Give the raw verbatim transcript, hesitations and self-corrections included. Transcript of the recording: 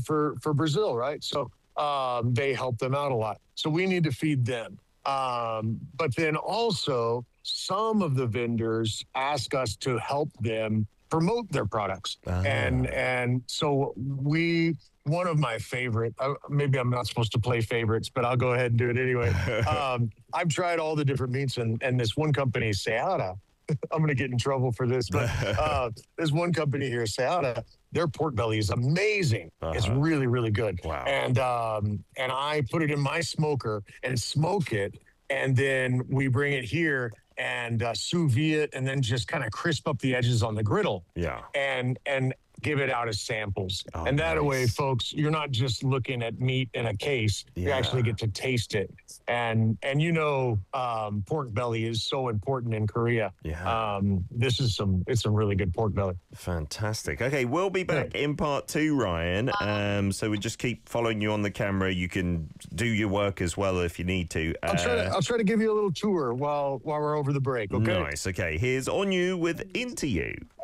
for, for Brazil, right? So um, they help them out a lot. So we need to feed them. Um, but then also, some of the vendors ask us to help them promote their products. Ah. And and so we, one of my favorite, uh, maybe I'm not supposed to play favorites, but I'll go ahead and do it anyway. um, I've tried all the different meats, and, and this one company, Seara, I'm going to get in trouble for this, but uh, there's one company here, Seara, their pork belly is amazing. Uh-huh. It's really, really good. Wow. And, um, and I put it in my smoker and smoke it, and then we bring it here and uh, sous vide it, and then just kind of crisp up the edges on the griddle. Yeah. And and give it out as samples. Oh, and that nice. way, folks, you're not just looking at meat in a case. Yeah. You actually get to taste it. And and you know, um, pork belly is so important in Korea. Yeah. Um, this is some, it's some really good pork belly. Fantastic. Okay, we'll be back in part two, Ryan. Um, so we just keep following you on the camera. You can do your work as well if you need to. I'll try to, Uh, I'll try to give you a little tour while while we're over the break, okay? Nice. Okay, here's On You with Into You.